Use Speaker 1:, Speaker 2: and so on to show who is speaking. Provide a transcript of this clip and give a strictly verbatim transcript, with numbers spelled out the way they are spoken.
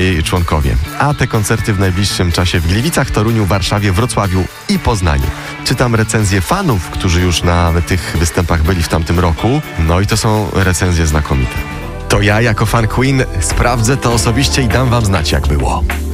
Speaker 1: jej członkowie. A te koncerty w najbliższym czasie w Gliwicach, Toruniu, Warszawie, Wrocławiu i Poznaniu. Czytam recenzje fanów, którzy już na tych występach byli w tamtym roku. No i to są recenzje znakomite. To ja jako fan Queen sprawdzę to osobiście i dam wam znać, jak było.